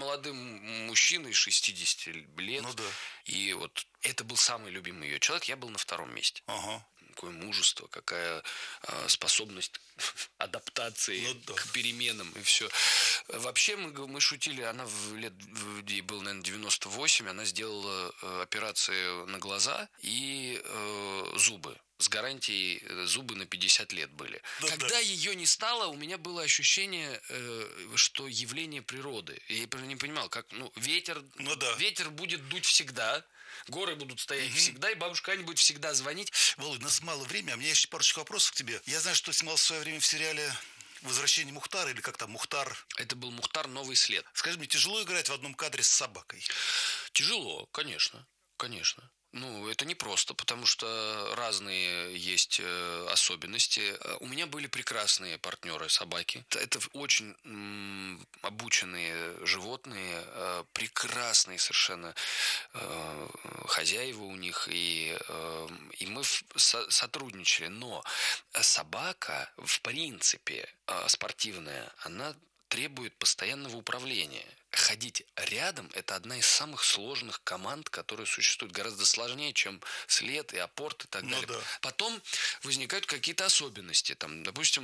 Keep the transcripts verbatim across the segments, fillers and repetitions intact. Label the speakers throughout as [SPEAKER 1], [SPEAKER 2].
[SPEAKER 1] молодым мужчиной шестидесяти лет.
[SPEAKER 2] Ну да.
[SPEAKER 1] И вот это был самый любимый ее человек. Я был на втором месте.
[SPEAKER 2] Ага.
[SPEAKER 1] Какое мужество, какая э, способность адаптации ну, да. к переменам и все. Вообще мы, мы шутили, она в лет ей было, наверное, девяносто восемь, она сделала э, операции на глаза и э, зубы. С гарантией зубы на пятьдесят лет были. Да, Когда да. ее не стало, у меня было ощущение, э, что явление природы. Я не понимал, как ну, ветер,
[SPEAKER 2] ну, да.
[SPEAKER 1] ветер будет дуть всегда. Горы будут стоять угу. всегда, и бабушка Аня будет всегда звонить.
[SPEAKER 2] Володь, у нас мало времени, а у меня есть парочка вопросов к тебе. Я знаю, что ты снимал в свое время в сериале «Возвращение Мухтара», или как там, Мухтар.
[SPEAKER 1] Это был Мухтар «Новый след».
[SPEAKER 2] Скажи мне, тяжело играть в одном кадре с собакой?
[SPEAKER 1] Тяжело, конечно, конечно. Ну, это непросто, потому что разные есть особенности. У меня были прекрасные партнеры собаки. Это очень м, обученные животные, прекрасные совершенно э, хозяева у них, и, э, и мы со- сотрудничали. Но собака, в принципе, спортивная, она требует постоянного управления. Ходить рядом – это одна из самых сложных команд, которые существуют. Гораздо сложнее, чем след и апорт и так далее. Ну, да. Потом возникают какие-то особенности. Там, допустим,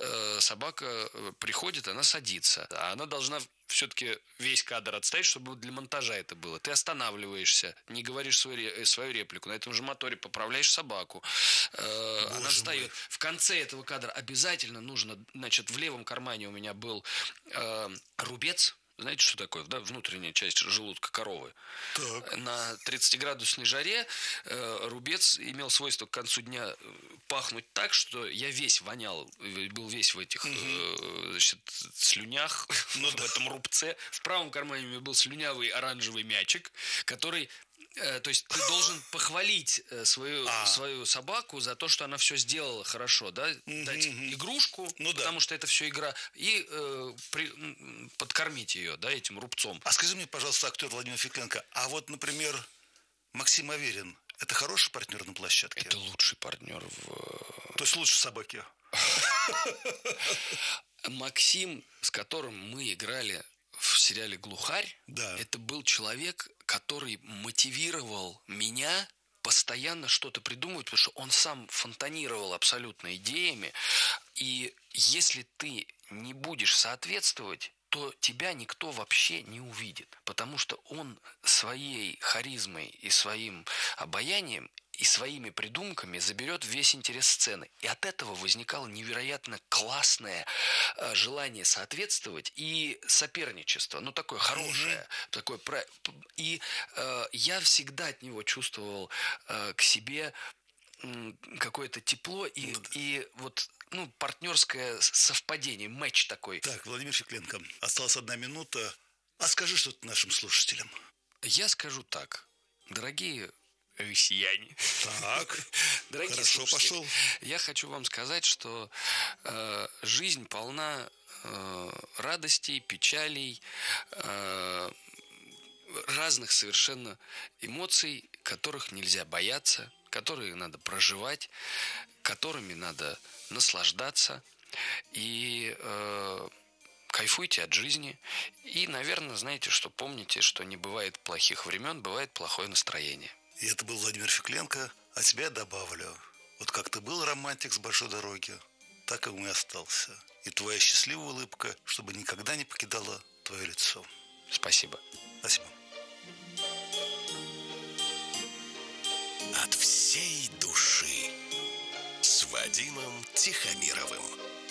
[SPEAKER 1] собака приходит, она садится, а она должна все-таки весь кадр отстоять, чтобы для монтажа это было. Ты останавливаешься, не говоришь свою, свою реплику, на этом же моторе поправляешь собаку. Боже она встает. Мой. В конце этого кадра обязательно нужно, значит, в левом кармане у меня был э, рубец. Знаете, что такое? Да, внутренняя часть желудка коровы. Так. На тридцатиградусной жаре э, рубец имел свойство к концу дня пахнуть так, что я весь вонял, был весь в этих угу. э, значит, слюнях, ну, в да. этом рубце. В правом кармане у меня был слюнявый оранжевый мячик, который... То есть ты должен похвалить свою, а. свою собаку за то, что она все сделала хорошо, да, mm-hmm. дать игрушку, ну, потому да. что это все игра, и э, при, подкормить ее, да, этим рубцом.
[SPEAKER 2] А скажи мне, пожалуйста, актер Владимир Фекленко, а вот, например, Максим Аверин, это хороший партнер на площадке?
[SPEAKER 1] Это лучший партнер в...
[SPEAKER 2] То есть лучше собаки?
[SPEAKER 1] Максим, с которым мы играли в сериале «Глухарь», да. это был человек, который мотивировал меня постоянно что-то придумывать, потому что он сам фонтанировал абсолютно идеями. И если ты не будешь соответствовать, то тебя никто вообще не увидит. Потому что он своей харизмой и своим обаянием и своими придумками заберет весь интерес сцены. И от этого возникало невероятно классное э, желание соответствовать и соперничество. Ну, такое хорошее. Mm-hmm. Такое, и э, я всегда от него чувствовал э, к себе э, какое-то тепло и, mm-hmm. и вот... Ну, партнерское совпадение, матч такой.
[SPEAKER 2] Так, Владимир Фекленко, осталась одна минута. А скажи что-то нашим слушателям.
[SPEAKER 1] Я скажу так. Дорогие россияне.
[SPEAKER 2] Так,
[SPEAKER 1] дорогие
[SPEAKER 2] хорошо, пошел.
[SPEAKER 1] Я хочу вам сказать, что э, жизнь полна э, радостей, печалей, э, разных совершенно эмоций, которых нельзя бояться, которые надо проживать, которыми надо наслаждаться и э, кайфуйте от жизни. И, наверное, знаете, что помните, что не бывает плохих времен, бывает плохое настроение.
[SPEAKER 2] И это был Владимир Фекленко. А тебя я добавлю. Вот как ты был романтик с большой дороги, так и он и остался. И твоя счастливая улыбка, чтобы никогда не покидала твое лицо.
[SPEAKER 1] Спасибо.
[SPEAKER 2] Спасибо.
[SPEAKER 3] От всей души с Вадимом Тихомировым.